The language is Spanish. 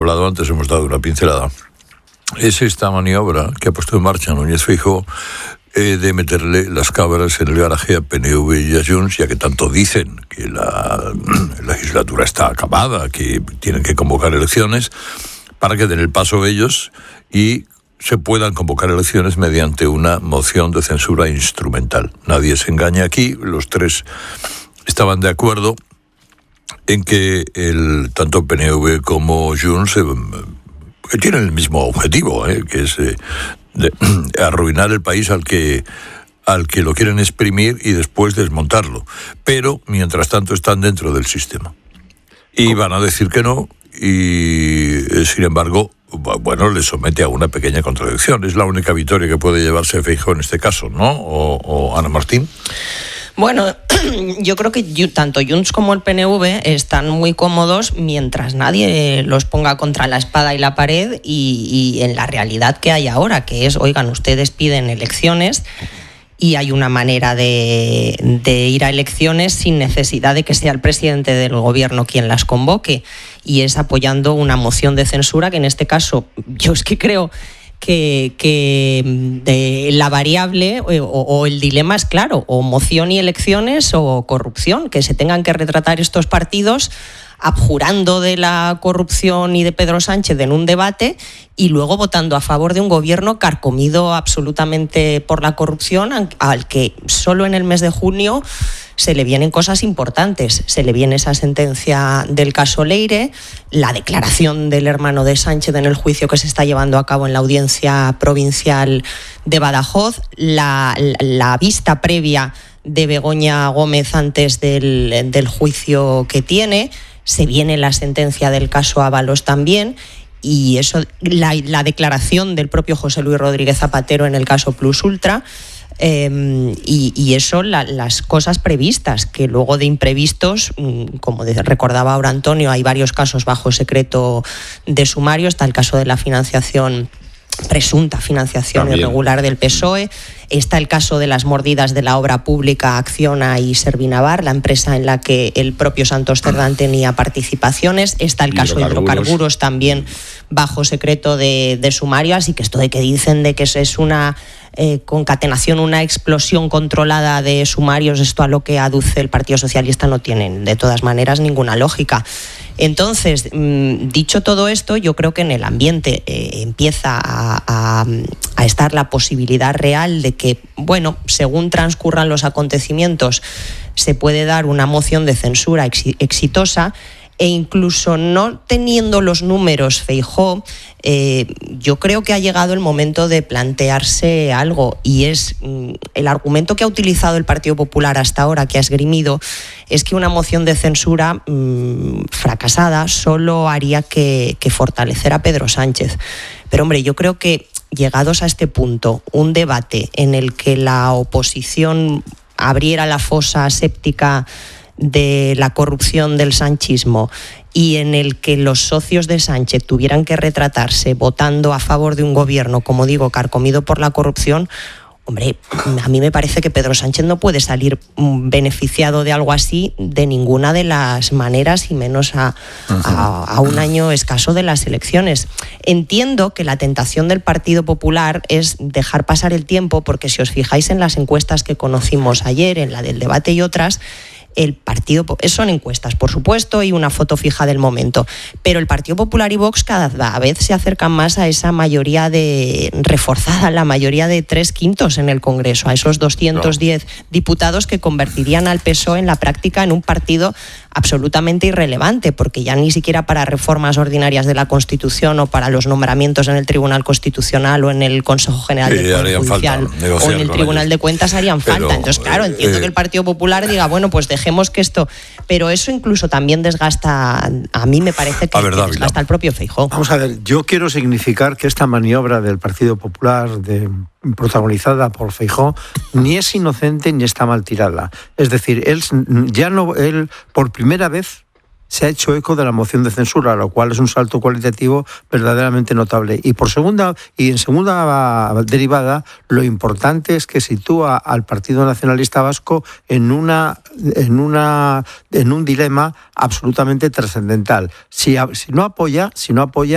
hablado antes, hemos dado una pincelada, es esta maniobra que ha puesto en marcha Núñez Feijóo de meterle las cabras en el garaje a PNV y a Junts, ya que tanto dicen que la legislatura está acabada, que tienen que convocar elecciones, para que den el paso ellos y se puedan convocar elecciones mediante una moción de censura instrumental. Nadie se engaña aquí, los tres estaban de acuerdo en que tanto PNV como Junts que tienen el mismo objetivo, que es de arruinar el país al que lo quieren exprimir y después desmontarlo. Pero, mientras tanto, están dentro del sistema. Y van a decir que no, y sin embargo, bueno, les somete a una pequeña contradicción. Es la única victoria que puede llevarse Feijóo en este caso, ¿no? ¿O Ana Martín? Bueno, yo creo que tanto Junts como el PNV están muy cómodos mientras nadie los ponga contra la espada y la pared y en la realidad que hay ahora, que es, oigan, ustedes piden elecciones y hay una manera de ir a elecciones sin necesidad de que sea el presidente del gobierno quien las convoque, y es apoyando una moción de censura que en este caso yo es que creo que la variable o el dilema es claro, o moción y elecciones o corrupción, que se tengan que retratar estos partidos abjurando de la corrupción y de Pedro Sánchez en un debate y luego votando a favor de un gobierno carcomido absolutamente por la corrupción, al que solo en el mes de junio se le vienen cosas importantes. Se le viene esa sentencia del caso Leire, la declaración del hermano de Sánchez en el juicio que se está llevando a cabo en la Audiencia Provincial de Badajoz, la vista previa de Begoña Gómez antes del juicio que tiene. Se viene la sentencia del caso Ábalos también, y eso, la declaración del propio José Luis Rodríguez Zapatero en el caso Plus Ultra. Y eso, las cosas previstas, que luego de imprevistos, como recordaba ahora Antonio, hay varios casos bajo secreto de sumario. Está el caso de la presunta financiación también irregular del PSOE. Está el caso de las mordidas de la obra pública Acciona y Servinavar, la empresa en la que el propio Santos Cerdán tenía participaciones. Está el caso de hidrocarburos también bajo secreto de sumario. Así que esto de que dicen de que es una concatenación, una explosión controlada de sumarios, esto a lo que aduce el Partido Socialista no tienen de todas maneras ninguna lógica. Entonces, dicho todo esto, yo creo que en el ambiente empieza a estar la posibilidad real de que, bueno, según transcurran los acontecimientos, se puede dar una moción de censura exitosa. E incluso no teniendo los números Feijóo, yo creo que ha llegado el momento de plantearse algo, y es el argumento que ha utilizado el Partido Popular hasta ahora, que ha esgrimido, es que una moción de censura fracasada solo haría que fortalecer a Pedro Sánchez. Pero hombre, yo creo que llegados a este punto, un debate en el que la oposición abriera la fosa séptica de la corrupción del sanchismo y en el que los socios de Sánchez tuvieran que retratarse votando a favor de un gobierno, como digo, carcomido por la corrupción, hombre, a mí me parece que Pedro Sánchez no puede salir beneficiado de algo así de ninguna de las maneras, y menos a un año escaso de las elecciones. Entiendo que la tentación del Partido Popular es dejar pasar el tiempo, porque si os fijáis en las encuestas que conocimos ayer, en la del debate y otras, el partido, son encuestas, por supuesto, y una foto fija del momento, pero el Partido Popular y Vox cada vez se acercan más a esa mayoría reforzada, la mayoría de 3/5 en el Congreso, a esos 210 diputados que convertirían al PSOE en la práctica en un partido absolutamente irrelevante, porque ya ni siquiera para reformas ordinarias de la Constitución o para los nombramientos en el Tribunal Constitucional o en el Consejo General del Poder Judicial o en el Tribunal de Cuentas harían falta. Entonces, claro, entiendo que el Partido Popular diga, bueno, pues dejemos que esto... Pero eso incluso también desgasta, a mí me parece que desgasta al propio Feijóo. Vamos a ver, yo quiero significar que esta maniobra del Partido Popular protagonizada por Feijóo ni es inocente ni está mal tirada. Es decir, él por primera vez se ha hecho eco de la moción de censura, lo cual es un salto cualitativo verdaderamente notable. Y en segunda derivada, lo importante es que sitúa al Partido Nacionalista Vasco en un dilema absolutamente trascendental. Si no apoya